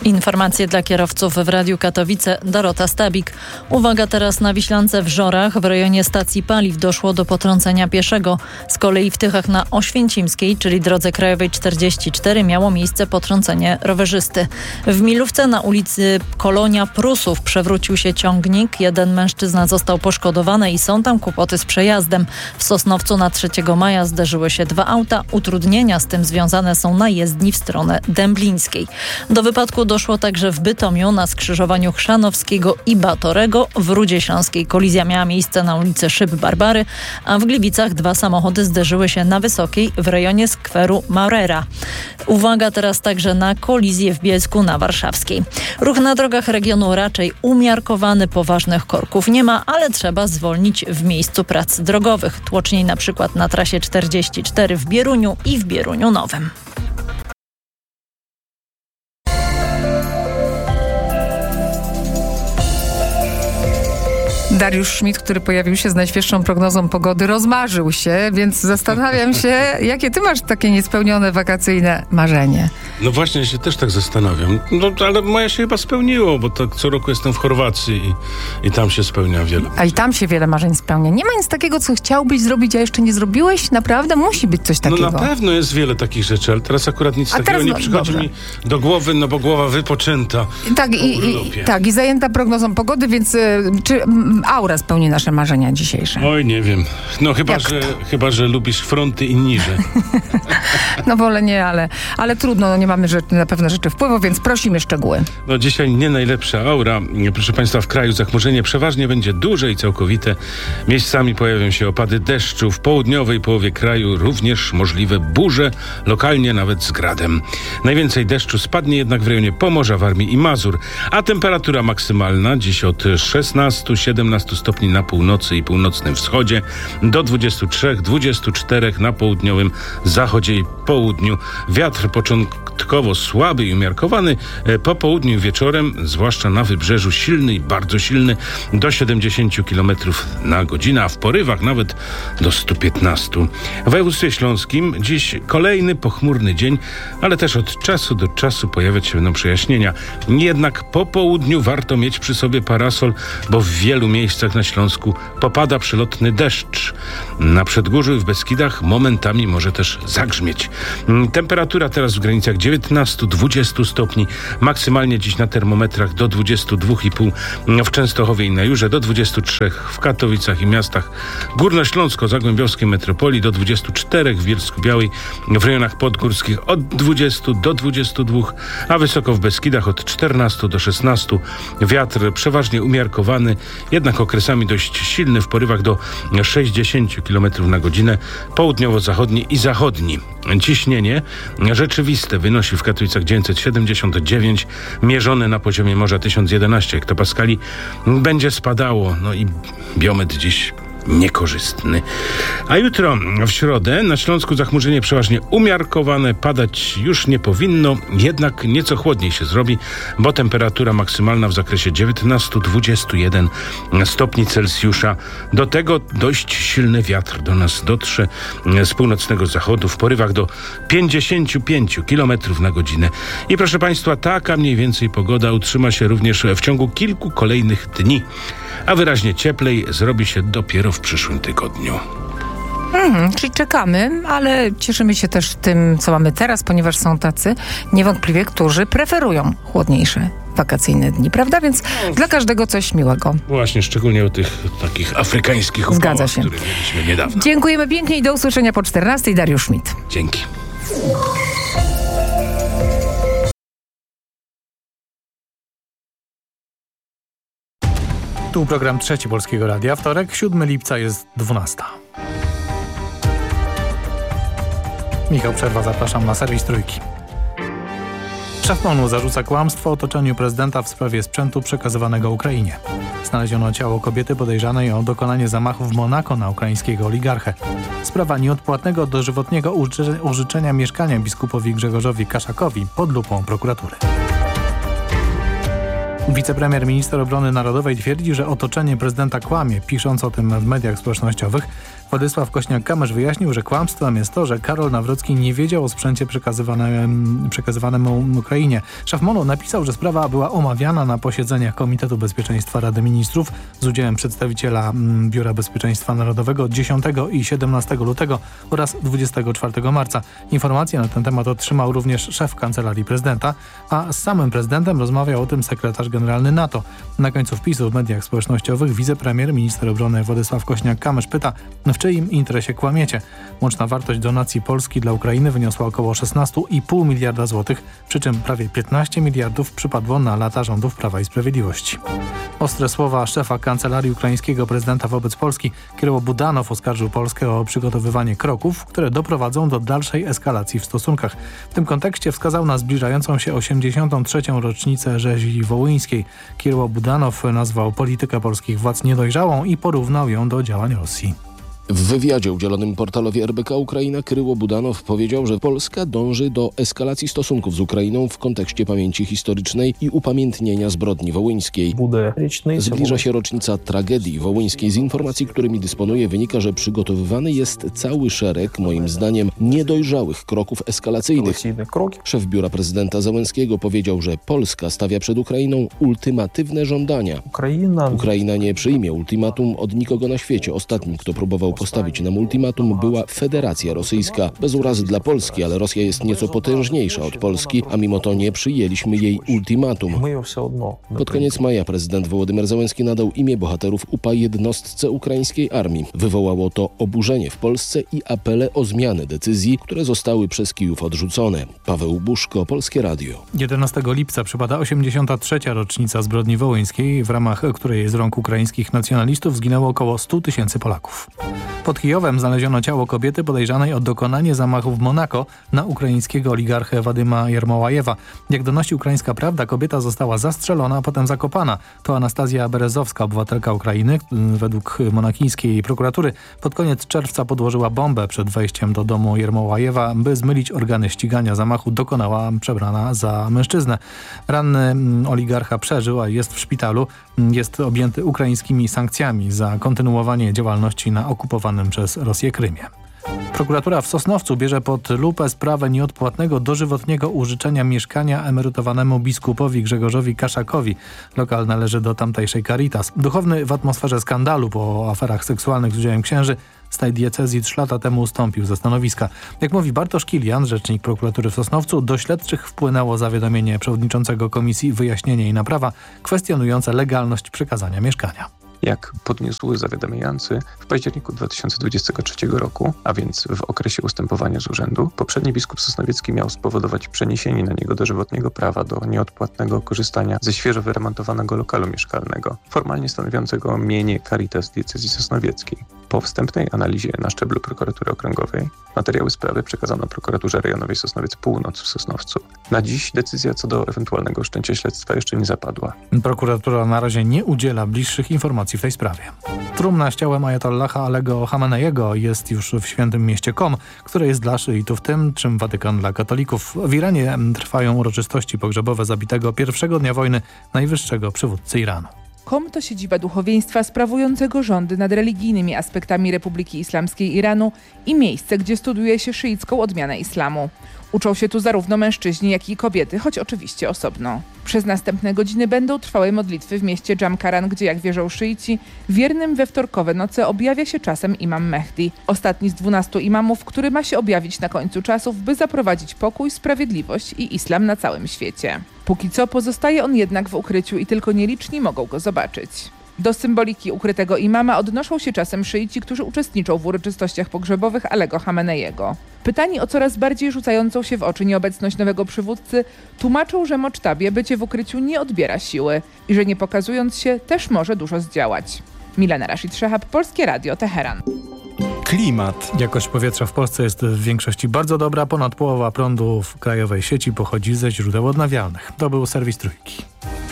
Informacje dla kierowców w Radiu Katowice. Dorota Stabik. Uwaga teraz na Wiślance w Żorach. W rejonie stacji paliw doszło do potrącenia pieszego. Z kolei w Tychach na Oświęcimskiej, czyli drodze krajowej 44, miało miejsce potrącenie rowerzysty. W Milówce na ulicy Kolonia Prusów przewrócił się ciągnik. Jeden mężczyzna został poszkodowany i są tam kłopoty z przejazdem. W Sosnowcu na 3 maja zderzyły się 2 auta. Utrudnienia z tym związane są na jezdni w stronę Dęblińskiej. Do wypadku doszło także w Bytomiu na skrzyżowaniu Chrzanowskiego i Batorego. W Rudzie Śląskiej kolizja miała miejsce na ulicy Szyb Barbary, a w Gliwicach 2 samochody zderzyły się na Wysokiej w rejonie skweru Maurera. Uwaga teraz także na kolizję w Bielsku na Warszawskiej. Ruch na drogach regionu raczej umiarkowany, poważnych korków nie ma, ale trzeba zwolnić w miejscu prac drogowych. Tłoczniej na przykład na trasie 44 w Bieruniu i w Bieruniu Nowym. Dariusz Schmidt, który pojawił się z najświeższą prognozą pogody, rozmarzył się, więc zastanawiam się, jakie ty masz takie niespełnione wakacyjne marzenie? No właśnie, ja się też tak zastanawiam. No ale moje się chyba spełniło, bo tak co roku jestem w Chorwacji i tam się spełnia wiele. A i tam się wiele marzeń spełnia. Nie ma nic takiego, co chciałbyś zrobić, a jeszcze nie zrobiłeś? Naprawdę? Musi być coś takiego. No na pewno jest wiele takich rzeczy, ale teraz akurat nic takiego nie przychodzi mi do głowy, no bo głowa wypoczęta. Tak, i zajęta prognozą pogody, więc czy aura spełni nasze marzenia dzisiejsze? Oj, nie wiem. No chyba, że lubisz fronty i niże. No wolę nie, ale trudno, no nie mamy na pewne rzeczy wpływu, więc prosimy szczegóły. No dzisiaj nie najlepsza aura. Proszę Państwa, w kraju zachmurzenie przeważnie będzie duże i całkowite. Miejscami pojawią się opady deszczu. W południowej połowie kraju również możliwe burze, lokalnie nawet z gradem. Najwięcej deszczu spadnie jednak w rejonie Pomorza, Warmii i Mazur, a temperatura maksymalna dziś od 16-17 stopni na północy i północnym wschodzie do 23-24 na południowym zachodzie i południu. Wiatr początkowo słaby i umiarkowany, po południu i wieczorem, zwłaszcza na wybrzeżu, silny i bardzo silny do 70 km na godzinę, a w porywach nawet do 115. W województwie śląskim dziś kolejny pochmurny dzień, ale też od czasu do czasu pojawiać się będą przejaśnienia. Jednak po południu warto mieć przy sobie parasol, bo w wielu miejscach na Śląsku popada przelotny deszcz. Na Przedgórzu i w Beskidach momentami może też zagrzmieć. Temperatura teraz w granicach 19-20 stopni. Maksymalnie dziś na termometrach do 22,5 w Częstochowie i na Jurze, do 23 w Katowicach i miastach górnośląsko-zagłębiowskiej metropolii, do 24 w Bielsku-Białej, w rejonach podgórskich od 20 do 22, a wysoko w Beskidach od 14 do 16. Wiatr przeważnie umiarkowany, jednak okresami dość silny, w porywach do 60 km na godzinę, południowo-zachodni i zachodni. Ciśnienie rzeczywiste wynosi w Katowicach 979, mierzone na poziomie morza 1011 hektopaskali. Będzie spadało, no i biometr dziś niekorzystny. A jutro w środę na Śląsku zachmurzenie przeważnie umiarkowane, padać już nie powinno, jednak nieco chłodniej się zrobi, bo temperatura maksymalna w zakresie 19-21 stopni Celsjusza. Do tego dość silny wiatr do nas dotrze z północnego zachodu w porywach do 55 km na godzinę. I proszę Państwa, taka mniej więcej pogoda utrzyma się również w ciągu kilku kolejnych dni, a wyraźnie cieplej zrobi się dopiero w przyszłym tygodniu. Czyli czekamy, ale cieszymy się też tym, co mamy teraz, ponieważ są tacy niewątpliwie, którzy preferują chłodniejsze wakacyjne dni, prawda? Więc dla każdego coś miłego. Właśnie, szczególnie o tych takich afrykańskich upałach, które mieliśmy niedawno. Dziękujemy pięknie i do usłyszenia po 14:00. Dariusz Schmidt. Dzięki. Tu program Trzeci Polskiego Radia. Wtorek, 7 lipca jest 12:00. Michał Przerwa, zapraszam na serwis Trójki. Szef MON-u zarzuca kłamstwo otoczeniu prezydenta w sprawie sprzętu przekazywanego Ukrainie. Znaleziono ciało kobiety podejrzanej o dokonanie zamachu w Monako na ukraińskiego oligarchę. Sprawa nieodpłatnego dożywotniego użyczenia mieszkania biskupowi Grzegorzowi Kaszakowi pod lupą prokuratury. Wicepremier minister obrony narodowej twierdzi, że otoczenie prezydenta kłamie, pisząc o tym w mediach społecznościowych. Władysław Kośniak-Kamysz wyjaśnił, że kłamstwem jest to, że Karol Nawrocki nie wiedział o sprzęcie przekazywanym Ukrainie. Szef MON-u napisał, że sprawa była omawiana na posiedzeniach Komitetu Bezpieczeństwa Rady Ministrów z udziałem przedstawiciela Biura Bezpieczeństwa Narodowego 10 i 17 lutego oraz 24 marca. Informacje na ten temat otrzymał również szef Kancelarii Prezydenta, a z samym prezydentem rozmawiał o tym sekretarz generalny NATO. Na końcu wpisu w mediach społecznościowych wicepremier, minister obrony Władysław Kośniak-Kamysz pyta, w czyim interesie kłamiecie. Łączna wartość donacji Polski dla Ukrainy wyniosła około 16,5 miliarda złotych, przy czym prawie 15 miliardów przypadło na lata rządów Prawa i Sprawiedliwości. Ostre słowa szefa Kancelarii ukraińskiego prezydenta wobec Polski Kiryło Budanow oskarżył Polskę o przygotowywanie kroków, które doprowadzą do dalszej eskalacji w stosunkach. W tym kontekście wskazał na zbliżającą się 83. rocznicę rzezi wołyńskiej. Kiryło Budanow nazwał politykę polskich władz niedojrzałą i porównał ją do działań Rosji. W wywiadzie udzielonym portalowi RBK Ukraina Kiryło Budanow powiedział, że Polska dąży do eskalacji stosunków z Ukrainą w kontekście pamięci historycznej i upamiętnienia zbrodni wołyńskiej. Zbliża się rocznica tragedii wołyńskiej. Z informacji, którymi dysponuję, wynika, że przygotowywany jest cały szereg, moim zdaniem, niedojrzałych kroków eskalacyjnych. Szef biura prezydenta Zełenskiego powiedział, że Polska stawia przed Ukrainą ultimatywne żądania. Ukraina nie przyjmie ultimatum od nikogo na świecie. Ostatnim, kto próbował postawić nam ultimatum, była Federacja Rosyjska. Bez urazy dla Polski, ale Rosja jest nieco potężniejsza od Polski, a mimo to nie przyjęliśmy jej ultimatum. Pod koniec maja prezydent Wołodymyr Zełenski nadał imię bohaterów UPA jednostce ukraińskiej armii. Wywołało to oburzenie w Polsce i apele o zmianę decyzji, które zostały przez Kijów odrzucone. Paweł Buszko, Polskie Radio. 11 lipca przypada 83. rocznica zbrodni wołyńskiej, w ramach której z rąk ukraińskich nacjonalistów zginęło około 100 tysięcy Polaków. Pod Kijowem znaleziono ciało kobiety podejrzanej o dokonanie zamachu w Monako na ukraińskiego oligarchę Wadyma Jermołajewa. Jak donosi ukraińska Prawda, kobieta została zastrzelona, a potem zakopana. To Anastazja Berezowska, obywatelka Ukrainy. Według monakijskiej prokuratury pod koniec czerwca podłożyła bombę przed wejściem do domu Jermołajewa, by zmylić organy ścigania zamachu. Dokonała przebrana za mężczyznę. Ranny oligarcha przeżył, a jest w szpitalu. Jest objęty ukraińskimi sankcjami za kontynuowanie działalności na okupowanym przez Rosję Krymie. Prokuratura w Sosnowcu bierze pod lupę sprawę nieodpłatnego dożywotniego użyczenia mieszkania emerytowanemu biskupowi Grzegorzowi Kaszakowi. Lokal należy do tamtejszej Caritas. Duchowny w atmosferze skandalu po aferach seksualnych z udziałem księży z tej diecezji 3 lata temu ustąpił ze stanowiska. Jak mówi Bartosz Kilian, rzecznik prokuratury w Sosnowcu, do śledczych wpłynęło zawiadomienie przewodniczącego Komisji Wyjaśnienia i Naprawa kwestionujące legalność przekazania mieszkania. Jak podniósł zawiadamiający, w październiku 2023 roku, a więc w okresie ustępowania z urzędu, poprzedni biskup sosnowiecki miał spowodować przeniesienie na niego dożywotniego prawa do nieodpłatnego korzystania ze świeżo wyremontowanego lokalu mieszkalnego, formalnie stanowiącego mienie Caritas diecezji sosnowieckiej. Po wstępnej analizie na szczeblu prokuratury okręgowej materiały sprawy przekazano prokuraturze rejonowej Sosnowiec Północ w Sosnowcu. Na dziś decyzja co do ewentualnego wszczęcia śledztwa jeszcze nie zapadła. Prokuratura na razie nie udziela bliższych informacji w tej sprawie. Trumna z ciałem ajatollaha Alego Chameneiego jest już w świętym mieście Qom, które jest dla szyitów tym, czym Watykan dla katolików. W Iranie trwają uroczystości pogrzebowe zabitego pierwszego dnia wojny najwyższego przywódcy Iranu. Qom to siedziba duchowieństwa sprawującego rządy nad religijnymi aspektami Republiki Islamskiej Iranu i miejsce, gdzie studiuje się szyicką odmianę islamu. Uczą się tu zarówno mężczyźni, jak i kobiety, choć oczywiście osobno. Przez następne godziny będą trwały modlitwy w mieście Jamkaran, gdzie, jak wierzą szyici, wiernym we wtorkowe noce objawia się czasem imam Mehdi, ostatni z 12 imamów, który ma się objawić na końcu czasów, by zaprowadzić pokój, sprawiedliwość i islam na całym świecie. Póki co pozostaje on jednak w ukryciu i tylko nieliczni mogą go zobaczyć. Do symboliki ukrytego imama odnoszą się czasem szyici, którzy uczestniczą w uroczystościach pogrzebowych Alego Chameneiego. Pytani o coraz bardziej rzucającą się w oczy nieobecność nowego przywódcy tłumaczą, że Mocztabie bycie w ukryciu nie odbiera siły i że nie pokazując się też może dużo zdziałać. Milena Rashid-Szehab, Polskie Radio, Teheran. Klimat. Jakość powietrza w Polsce jest w większości bardzo dobra. Ponad połowa prądu w krajowej sieci pochodzi ze źródeł odnawialnych. To był serwis Trójki.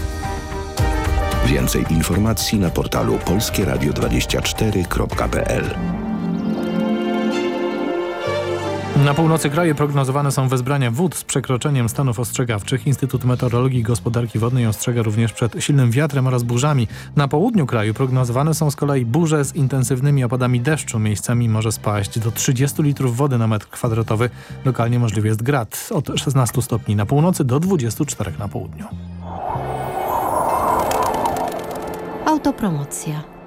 Więcej informacji na portalu polskieradio24.pl. Na północy kraju prognozowane są wezbrania wód z przekroczeniem stanów ostrzegawczych. Instytut Meteorologii i Gospodarki Wodnej ostrzega również przed silnym wiatrem oraz burzami. Na południu kraju prognozowane są z kolei burze z intensywnymi opadami deszczu. Miejscami może spaść do 30 litrów wody na metr kwadratowy. Lokalnie możliwy jest grad. Od 16 stopni na północy do 24 na południu. Autopromocja.